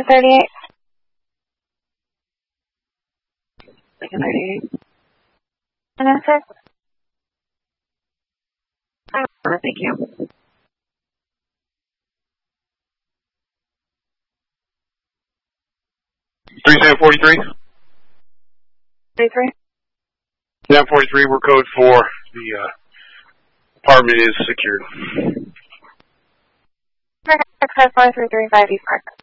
38. Second 38. And that's it. Thank you. 3743. 33. 743, we're code 4. The apartment is secured. Park 54335 East Park.